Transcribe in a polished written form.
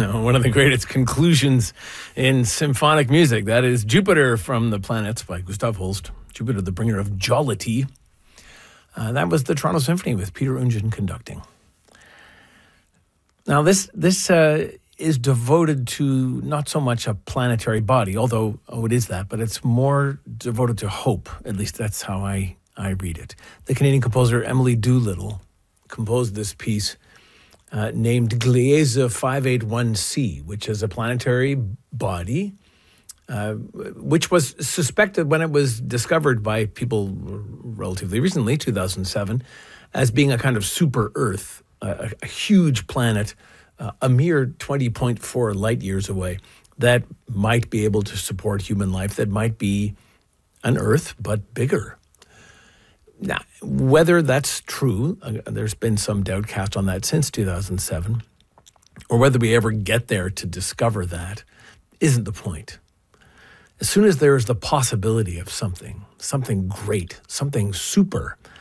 One of the greatest conclusions in symphonic music. That is Jupiter from the Planets by Gustav Holst. Jupiter, the bringer of jollity. That was the Toronto Symphony with Peter Ungen conducting. Now, this is devoted to not so much a planetary body, although, it is that, but it's more devoted to hope. At least that's how I read it. The Canadian composer Emily Doolittle composed this piece named Gliese 581c, which is a planetary body, which was suspected when it was discovered by people relatively recently, 2007, as being a kind of super Earth, a huge planet, a mere 20.4 light years away, that might be able to support human life, that might be an Earth, but bigger. Now, whether that's true, there's been some doubt cast on that since 2007, or whether we ever get there to discover that isn't the point. As soon as there is the possibility of something great, something super,